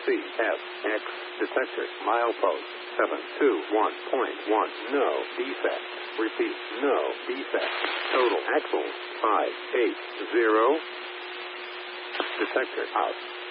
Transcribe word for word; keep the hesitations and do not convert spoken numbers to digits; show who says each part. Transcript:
Speaker 1: C F X detector milepost seven two one point one. No defect. Repeat, no defect. Total axles five eight zero. Detector out.